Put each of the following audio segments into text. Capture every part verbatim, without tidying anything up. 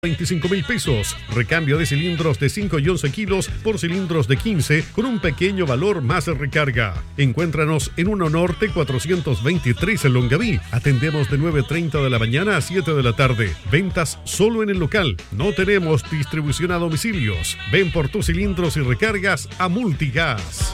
veinticinco mil pesos. Recambio de cilindros de cinco y once kilos por cilindros de quince con un pequeño valor más de recarga. Encuéntranos en uno Norte cuatrocientos veintitrés en Longaví. Atendemos de nueve treinta de la mañana a siete de la tarde. Ventas solo en el local. No tenemos distribución a domicilios. Ven por tus cilindros y recargas a Multigas.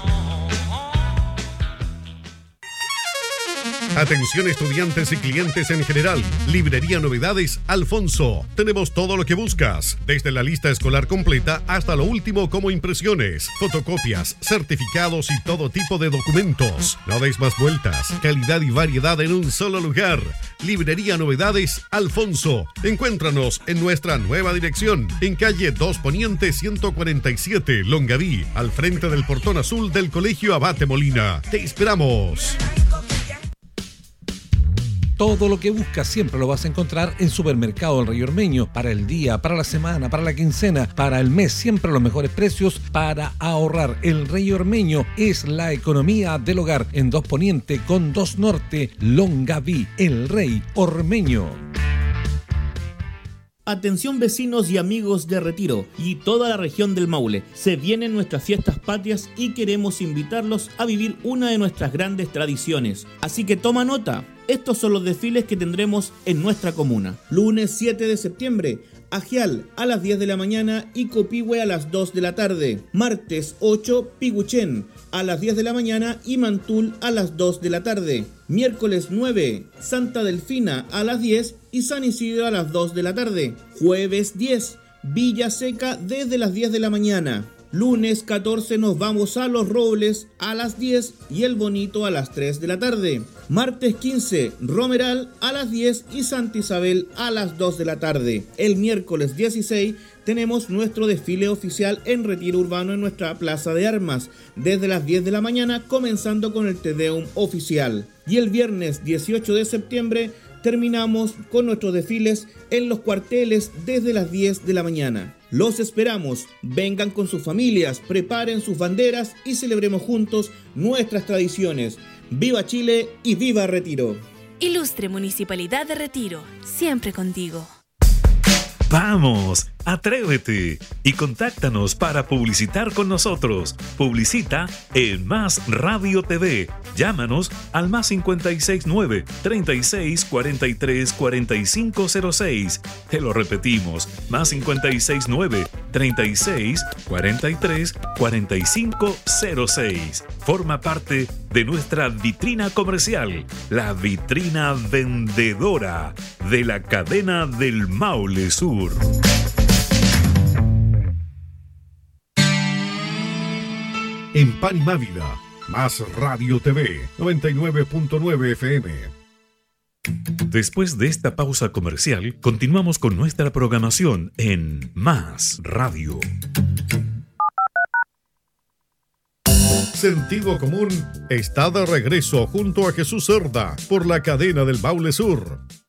Atención estudiantes y clientes en general. Librería Novedades Alfonso. Tenemos todo lo que buscas, desde la lista escolar completa hasta lo último como impresiones, fotocopias, certificados y todo tipo de documentos. No des más vueltas. Calidad y variedad en un solo lugar. Librería Novedades Alfonso. Encuéntranos en nuestra nueva dirección, en calle dos Poniente ciento cuarenta y siete, Longaví, al frente del portón azul del Colegio Abate Molina. Te esperamos. Todo lo que buscas siempre lo vas a encontrar en Supermercado El Rey Ormeño. Para el día, para la semana, para la quincena, para el mes, siempre los mejores precios para ahorrar. El Rey Ormeño es la economía del hogar en dos Poniente con dos Norte, Longaví. El Rey Ormeño. Atención vecinos y amigos de Retiro y toda la región del Maule. Se vienen nuestras fiestas patrias y queremos invitarlos a vivir una de nuestras grandes tradiciones. Así que toma nota. Estos son los desfiles que tendremos en nuestra comuna. Lunes siete de septiembre, Ajial a las diez de la mañana y Copihue a las dos de la tarde. Martes ocho, Piguchen a las diez de la mañana y Mantul a las dos de la tarde. Miércoles nueve, Santa Delfina a las diez y San Isidro a las dos de la tarde. Jueves diez, Villa Seca desde las diez de la mañana. Lunes catorce nos vamos a Los Robles a las diez y El Bonito a las tres de la tarde. Martes quince, Romeral a las diez y Santa Isabel a las dos de la tarde. El miércoles dieciséis tenemos nuestro desfile oficial en Retiro Urbano en nuestra Plaza de Armas, desde las diez de la mañana, comenzando con el Te Deum oficial. Y el viernes dieciocho de septiembre terminamos con nuestros desfiles en los cuarteles desde las diez de la mañana. Los esperamos, vengan con sus familias, preparen sus banderas y celebremos juntos nuestras tradiciones. ¡Viva Chile y viva Retiro! Ilustre Municipalidad de Retiro, siempre contigo. ¡Vamos! ¡Atrévete! Y contáctanos para publicitar con nosotros. Publicita en Más Radio T V. Llámanos al más cincuenta y seis nueve, treinta y seis, cuarenta y tres, cuarenta y cinco cero seis. Te lo repetimos, más cincuenta y seis nueve, treinta y seis, cuarenta y tres, cuarenta y cinco cero seis. Forma parte de nuestra vitrina comercial, la vitrina vendedora de la cadena del Maule Sur. En Pan y Mávida, Más Radio T V, noventa y nueve punto nueve F M. Después de esta pausa comercial, continuamos con nuestra programación en Más Radio. Sentido Común está de regreso junto a Jesús Cerda por la cadena del Maule Sur.